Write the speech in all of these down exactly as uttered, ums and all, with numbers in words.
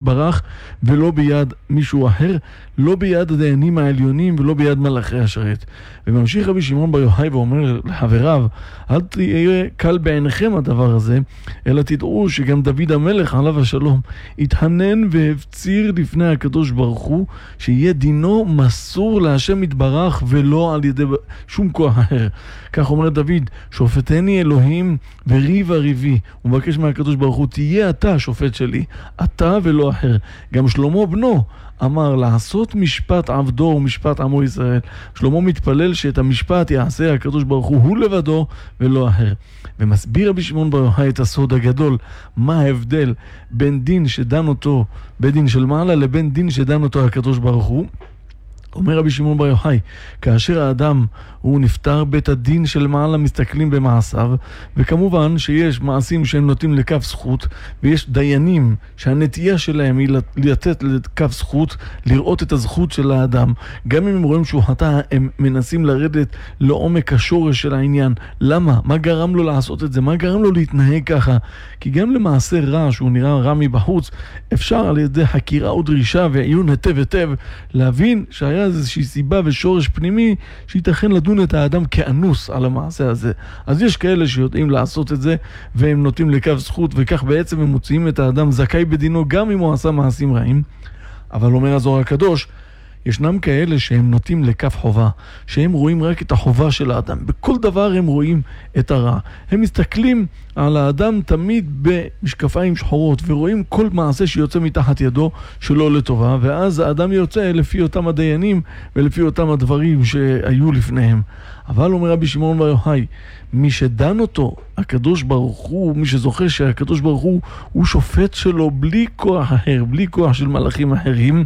יתברך ולא ביד מישהו אחר, לא ביד הדיינים העליונים ולא ביד מלאכי השרת. וממשיך רבי שמעון בר יוחאי ואומר לחבריו, אל תהיה קל בעיניכם הדבר הזה, אלא תדעו שגם דוד המלך עליו השלום התחנן והפציר לפני הקדוש ברוך הוא שיהיה דינו מסור להשם יתברך ולא על ידי שום כוח אחר. כך אומר דוד, שופטני אלוהים וריב הריבי. הוא מבקש מהקדוש ברוך הוא, תהיה אתה השופט שלי, אתה ולא אחר. גם שלמה בנו אמר לעשות משפט עבדו ומשפט עמו ישראל. שלמה מתפלל שאת המשפט יעשה הקדוש ברוך הוא הוא לבדו ולא אחר. ומסביר רבי שמעון בר יוחאי את הסוד הגדול, מה ההבדל בין דין שדן אותו בית דין של מעלה לבין דין שדן אותו הקדוש ברוך הוא. אומר רבי שמעון בר יוחאי, כאשר האדם הוא נפטר, בית הדין של מעלה מסתכלים במעשיו, וכמובן שיש מעשים שהם נוטים לקו זכות, ויש דיינים שהנטייה שלהם היא לתת לקו זכות, לראות את הזכות של האדם. גם אם הם רואים שהוא חטא, הם מנסים לרדת לעומק השורש של העניין. למה? מה גרם לו לעשות את זה? מה גרם לו להתנהג ככה? כי גם למעשה רע, שהוא נראה רע מבחוץ, אפשר על ידי חקירה ודרישה ועיון היטב היטב להבין שהיה איזושהי סיבה ושורש פנימי שייתכן לדון את האדם כאנוס על המעשה הזה. אז יש כאלה שיודעים לעשות את זה והם נוטים לקו זכות, וכך בעצם הם מוציאים את האדם זכאי בדינו גם אם הוא עשה מעשים רעים. אבל אומר הזוהר הקדוש, ישנם כאלה שהם נוטים לקו חובה, שהם רואים רק את החובה של האדם. בכל דבר הם רואים את הרע. הם מסתכלים על האדם תמיד במשקפיים שחורות, ורואים כל מעשה שיוצא מתחת ידו שלא לטובה, ואז האדם יוצא לפי אותם הדיינים ולפי אותם הדברים שהיו לפניהם. אבל אומר רבי שמעון בר יוחאי, מי שדן אותו, הקדוש ברוך הוא, מי שזוכה שהקדוש ברוך הוא הוא שופט שלו בלי כוח אחר, בלי כוח של מלאכים אחרים,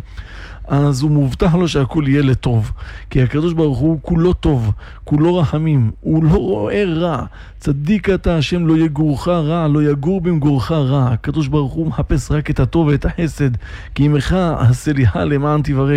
אז הוא מובטח לו שהכל יהיה לטוב. כי הקדוש ברוך הוא כולו טוב, כולו רחמים, הוא לא רואה רע. צדיק אתה השם, לא יגורך רע, לא יגור במגורך רע. הקדוש ברוך הוא מחפש רק את הטוב ואת החסד, כי עמך הסליחה למען תברא.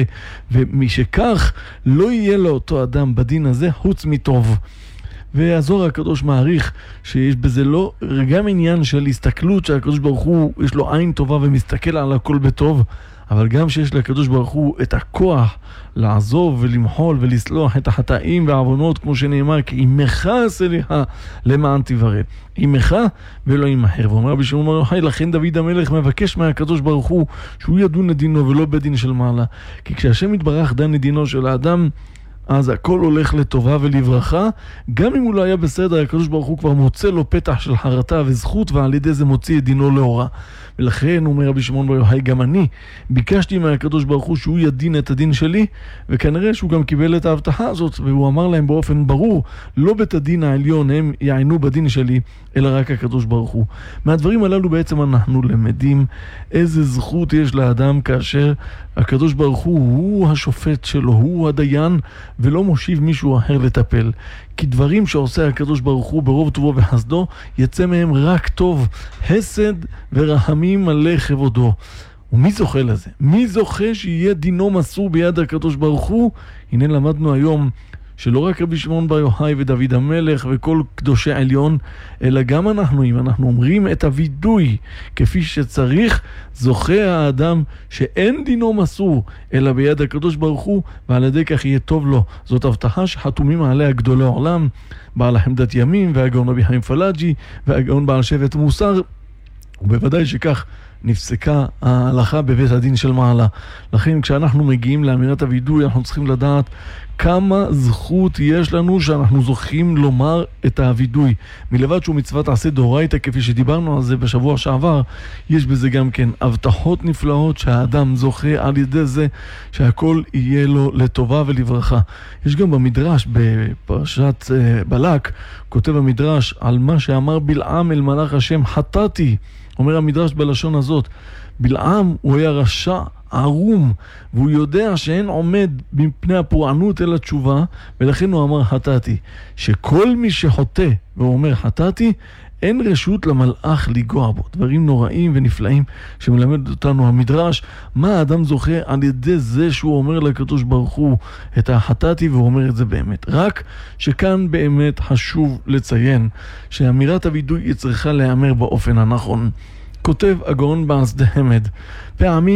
ומשכך לא יהיה לאותו אדם בדין הזה חוץ מטוב. והזוהר הקדוש מעריך שיש בזה לא גם עניין של הסתכלות, שהקדוש ברוך הוא יש לו עין טובה ומסתכל על הכל בטוב, אבל גם שיש לקדוש ברוך הוא את הכוח לעזוב ולמחול ולסלוח את החטאים והעוונות, כמו שנאמר, כי עמך סליחה למען תברא. עמך ולא עם אחר. ואומר רבי שמעון בר יוחאי, לכן דוד המלך מבקש מהקדוש ברוך הוא שהוא ידון את דינו ולא בדין של מעלה. כי כשהשם יתברך דן את דינו של האדם, אז הכל הולך לטובה ולברכה. גם אם הוא לא היה בסדר, הקדוש ברוך הוא כבר מוצא לו פתח של חרטה וזכות, ועל ידי זה מוציא את דינו לאורה. ולכן אומר רבי שמעון בר יוחאי, גם אני ביקשתי מהקדוש ברוך הוא שהוא ידין את הדין שלי, וכנראה שהוא גם קיבל את ההבטחה הזאת, והוא אמר להם באופן ברור, לא בית הדין העליון הם יעיינו בדין שלי, אלא רק הקדוש ברוך הוא. מהדברים הללו בעצם אנחנו למדים איזה זכות יש לאדם כאשר הקדוש ברוך הוא הוא השופט שלו, הוא הדיין, ולא מושיב מישהו אחר לטפל. כי דברים שעושה הקדוש ברוך הוא ברוב טובו וחסדו, יצא מהם רק טוב, חסד ורחמים מלא כבודו. ומי זוכה לזה? מי זוכה שיהיה דינו מסור ביד הקדוש ברוך הוא? הנה למדנו היום שלא רק רבי שמעון בר יוחאי ודוד המלך וכל קדושי עליון, אלא גם אנחנו, אם אנחנו אומרים את הוידוי כפי שצריך, זוכה האדם שאין דינו מסור אלא ביד הקדוש ברוך הוא, ועל ידי כך יהיה טוב לו. זאת הבטחה שחתומים עליה גדולי העולם, בעל החמדת ימים והגאון רבי חיים פלאג'י והגאון בעל שבט מוסר, ובוודאי שכך נפסקה ההלכה בבית הדין של מעלה. לכן כשאנחנו מגיעים לאמירת הוידוי, אנחנו צריכים לדעת כמה זכות יש לנו שאנחנו זוכים לומר את הוידוי. מלבד שהוא מצוות עשה דאורייתא, כפי שדיברנו על זה בשבוע שעבר, יש בזה גם כן הבטחות נפלאות שהאדם זוכה על ידי זה שהכל יהיה לו לטובה ולברכה. יש גם במדרש בפרשת בלק, כותב המדרש על מה שאמר בלעם אל מלאך השם, חטאתי. אומר המדרש בלשון הזאת, בלעם הוא היה רשע, ערום, והוא יודע שאין עומד מפני הפורענות אלא תשובה, ולכן הוא אמר חטאתי. שכל מי שחוטא והוא אומר חטאתי, אין רשות למלאך לגוע בו. דברים נוראים ונפלאים שמלמד אותנו המדרש, מה האדם זוכה על ידי זה שהוא אומר לקדוש ברוך הוא את החטאתי, והוא אומר את זה באמת. רק שכאן באמת חשוב לציין שאמירת הוידוי היא צריכה להיאמר באופן הנכון. כותב הגאון בעל שדה חמד, פעמים